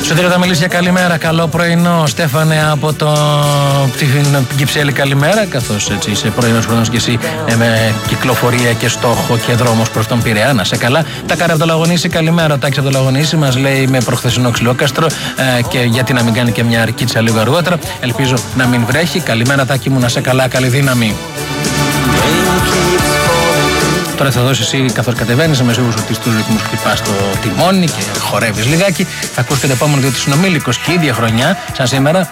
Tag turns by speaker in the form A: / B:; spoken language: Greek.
A: Σωτήριο θα μιλήσει για καλημέρα. Καλό πρωινό, Στέφανε, από την Κυψέλη. Καλημέρα, καθώς έτσι είσαι πρωινός και εσύ με κυκλοφορία και στόχο και δρόμος προς τον Πειραιά. Να σε καλά. Τα Κάρα από το Λαγονήσι, καλημέρα. Ο Τάκης από το Λαγονήσι μας λέει με προχθεσινό ξυλόκαστρο και γιατί να μην κάνει και μια αρκίτσα λίγο αργότερα. Ελπίζω να μην βρέχει. Καλημέρα, Τάκη μου, να σε καλά, καλή δύναμη. Τώρα θα δώσεις εσύ, καθώς κατεβαίνεις, είμαι σίγουρος ότι στους ρυθμούς χτυπάς το τιμόνι και χορεύεις λιγάκι. Θα ακούς και το επόμενο, διότι συνομήλικος και η ίδια χρονιά, σαν σήμερα,